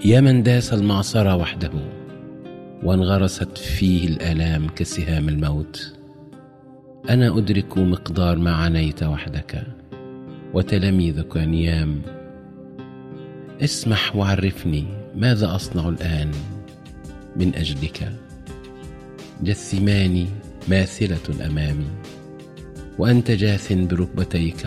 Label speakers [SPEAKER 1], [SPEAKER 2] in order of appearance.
[SPEAKER 1] يا من داس المعصرة وحده وانغرست فيه الآلام كسهام الموت، أنا أدرك مقدار ما عانيت وحدك وتلاميذك نيام. اسمح وعرفني ماذا أصنع الآن من أجلك. جثماني ماثلة أمامي وأنت جاث بركبتيك